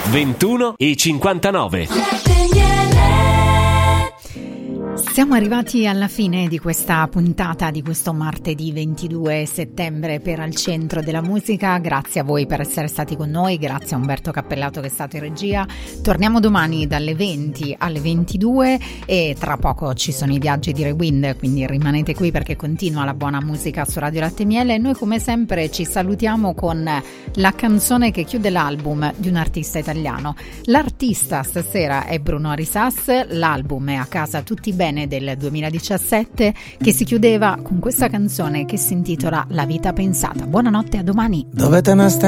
21:59. Siamo arrivati alla fine di questa puntata di questo martedì 22 settembre per Al Centro della Musica. Grazie a voi per essere stati con noi, grazie a Umberto Cappellato che è stato in regia. Torniamo domani dalle 20 alle 22 e tra poco ci sono i viaggi di Rewind, quindi rimanete qui perché continua la buona musica su Radio Latte e Miele. Noi come sempre ci salutiamo con la canzone che chiude l'album di un artista italiano. L'artista stasera è Bruno Arisas, l'album è A casa tutti bene del 2017 che si chiudeva con questa canzone che si intitola La vita pensata. Buonanotte, a domani. Dove te ne stai?